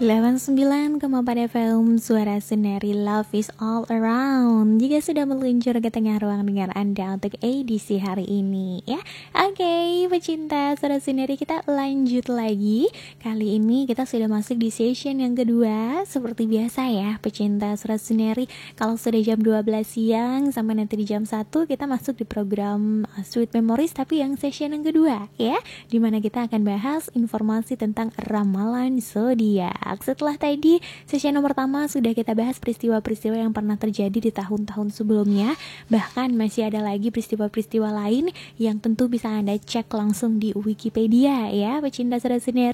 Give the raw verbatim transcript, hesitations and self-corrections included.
delapan puluh sembilan koma empat F M Suara Senari, Love is all around. Jika sudah meluncur ke tengah ruang dengar Anda untuk edisi hari ini ya. Oke, pecinta Suara Senari, kita lanjut lagi. Kali ini kita sudah masuk di session yang kedua. Seperti biasa ya, pecinta Suara Senari, kalau sudah jam dua belas siang sampai nanti di jam satu kita masuk di program uh, Sweet Memories, tapi yang session yang kedua ya, dimana kita akan bahas informasi tentang ramalan zodiak. Setelah tadi sesi nomor pertama sudah kita bahas peristiwa-peristiwa yang pernah terjadi di tahun-tahun sebelumnya. Bahkan masih ada lagi peristiwa-peristiwa lain yang tentu bisa Anda cek langsung di Wikipedia ya, pecinta Suara Senari.